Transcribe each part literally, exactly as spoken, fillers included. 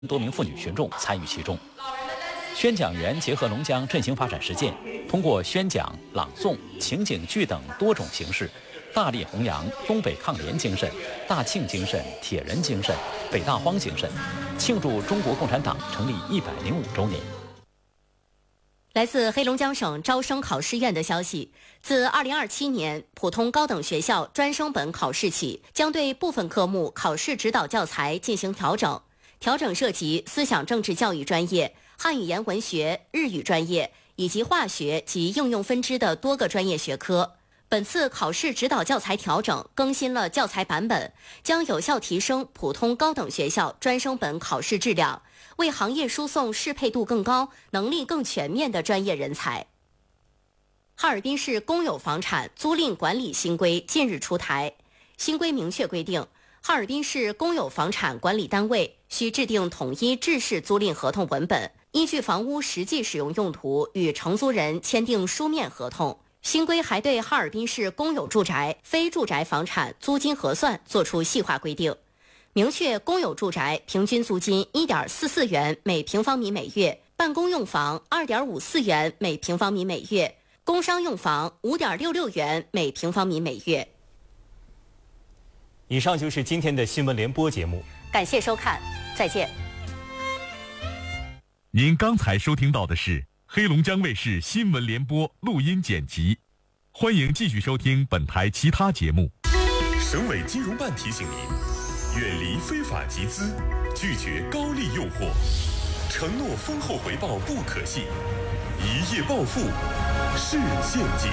多名妇女群众参与其中。宣讲员结合龙江振兴发展实践，通过宣讲、朗诵、情景剧等多种形式，大力弘扬东北抗联精神、大庆精神、铁人精神、北大荒精神，庆祝中国共产党成立一百零五周年。 来自黑龙江省招生考试院的消息，自二零二七年普通高等学校专升本考试起，将对部分科目考试指导教材进行调整。调整涉及思想政治教育专业、汉语言文学、日语专业以及化学及应用分支的多个专业学科。本次考试指导教材调整更新了教材版本，将有效提升普通高等学校专升本考试质量，为行业输送适配度更高、能力更全面的专业人才。哈尔滨市公有房产租赁管理新规近日出台，新规明确规定，哈尔滨市公有房产管理单位需制定统一制式租赁合同文本，依据房屋实际使用用途与承租人签订书面合同。新规还对哈尔滨市公有住宅、非住宅房产租金核算作出细化规定，明确公有住宅平均租金 一点四四元每平方米每月，办公用房 二点五四元每平方米每月，工商用房 五点六六元每平方米每月。 以上就是今天的新闻联播节目， 感谢收看，再见。 您刚才收听到的是黑龙江卫视新闻联播录音剪辑，欢迎继续收听本台其他节目。 省委金融办提醒您，远离非法集资，拒绝高利诱惑，承诺丰厚回报不可信，一夜暴富是陷阱。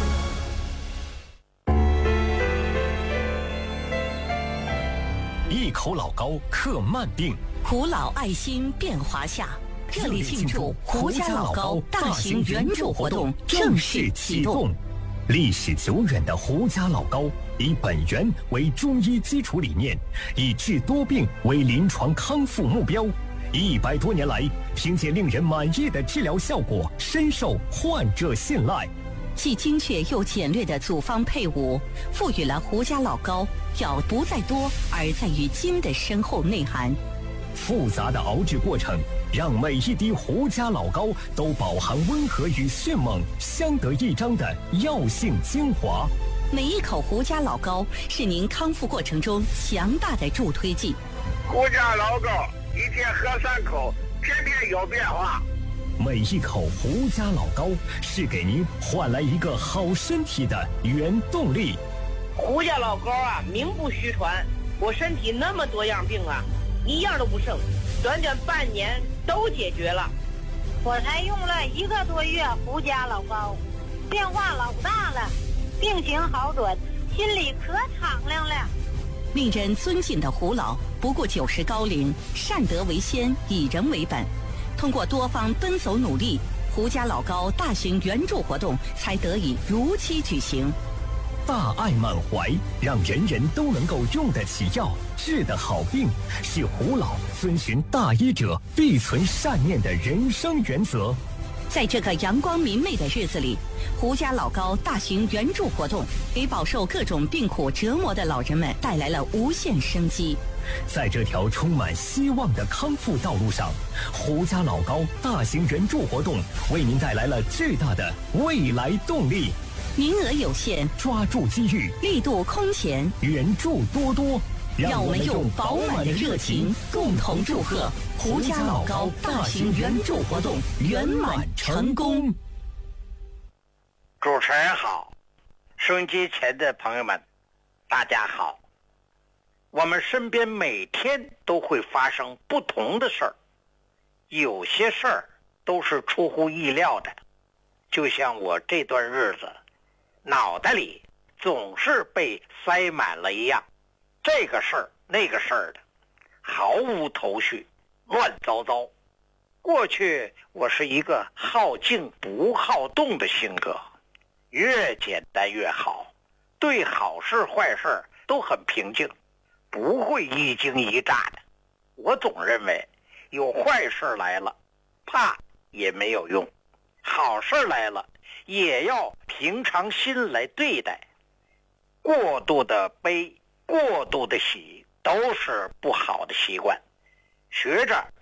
一口老高克慢病， 苦老爱心变华夏。这里庆祝胡家老高大型援助活动正式启动。 历史久远的胡家老高以本源为中医基础理念，以治多病为临床康复目标，一百多年来，凭借令人满意的治疗效果，深受患者信赖。 既精确又简略的组方配伍，赋予了胡家老高要不在多而在于精的深厚内涵。 复杂的熬制过程，让每一滴胡家老高都饱含温和与迅猛相得益彰的药性精华。 每一口胡家老高是您康复过程中强大的助推剂。 胡家老高一天喝三口，天天有变化。 每一口胡家老高是给您换来一个好身体的原动力。 胡家老高啊，名不虚传，我身体那么多样病啊，一样都不剩，短短半年都解决了。 我才用了一个多月胡家老高，变化老大了，病情好转，心里可敞亮了。 令人尊敬的胡老，不顾九十高龄，善德为先，以人为本。通过多方奔走努力，胡家老高大型援助活动才得以如期举行。 大爱满怀，让人人都能够用得起药，治得好病，是胡老遵循大医者必存善念的人生原则。 在这个阳光明媚的日子里，胡家老高大型援助活动给饱受各种病苦折磨的老人们带来了无限生机。 在这条充满希望的康复道路上，胡家老高大型援助活动为您带来了巨大的未来动力。 名额有限， 抓住机遇， 力度空前， 援助多多。 让我们用饱满的热情，共同祝贺胡家老高大型援助活动圆满成功。 主持人好，收音机前的朋友们，大家好。我们身边每天都会发生不同的事儿，有些事儿都是出乎意料的，就像我这段日子，脑袋里总是被塞满了一样，这个事儿那个事儿的，毫无头绪，乱糟糟。过去我是一个好静不好动的性格，越简单越好，对好事坏事都很平静，不会一惊一乍的。我总认为有坏事来了，怕也没有用，好事来了也要平常心来对待。过度的悲，过度的喜，都是不好的习惯。学着